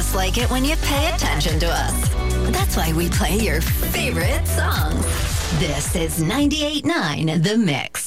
just like it when you pay attention to us. That's why we play your favorite songs. This is 98.9 The Mix.